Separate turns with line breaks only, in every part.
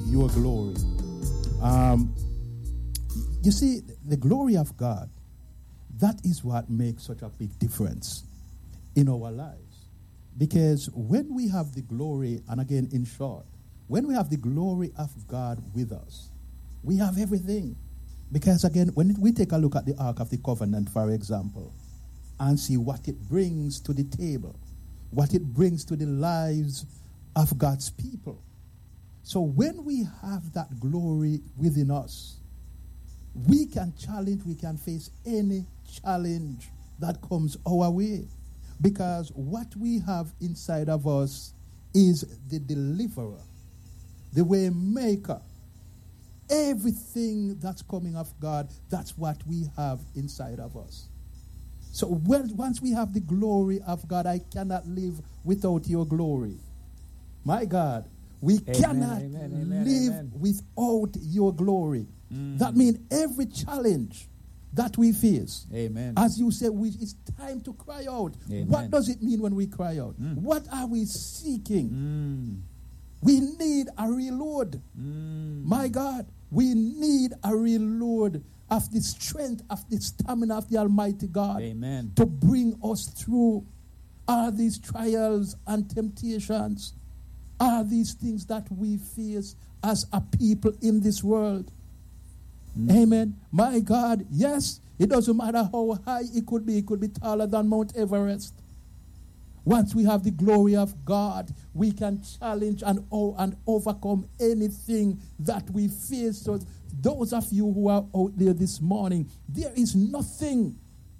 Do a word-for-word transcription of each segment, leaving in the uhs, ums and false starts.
your glory. Um, you see, the glory of God, that is what makes such a big difference in our lives. Because when we have the glory, and again, in short, when we have the glory of God with us, we have everything. Because again, when we take a look at the Ark of the Covenant, for example, and see what it brings to the table, what it brings to the lives of God's people. So when we have that glory within us, we can challenge, we can face any challenge that comes our way. Because what we have inside of us is the deliverer, the way maker. Everything that's coming of God, that's what we have inside of us. So when, once we have the glory of God, I cannot live without your glory. My God, we
Amen,
cannot
amen, amen,
live
amen.
without your glory.
Mm.
That means every challenge that we face,
Amen.
as you said, we, it's time to cry out.
Amen.
What does it mean when we cry out?
Mm.
What are we seeking?
Mm.
We need a reload.
Mm.
My God, we need a reload of the strength, of the stamina of the Almighty God.
Amen.
To bring us through all these trials and temptations, all these things that we face as a people in this world. Mm. Amen. My God, yes, it doesn't matter how high it could be. It could be taller than Mount Everest. Once we have the glory of God, we can challenge and, oh, and overcome anything that we face. So those of you who are out there this morning, there is nothing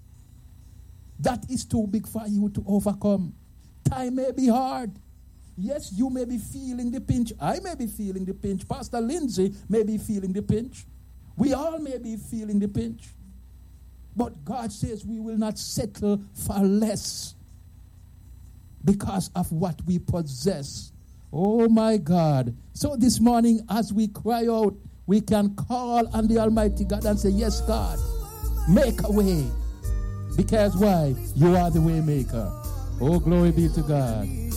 that is too big for you to overcome. Time may be hard. Yes, you may be feeling the pinch. I may be feeling the pinch. Pastor Lindsay may be feeling the pinch. We all may be feeling the pinch. But God says we will not settle for less because of what we possess. Oh my God. So this morning as we cry out, we can call on the Almighty God and say, yes, God, make a way. Because why? You are the way maker. Oh, glory be to God.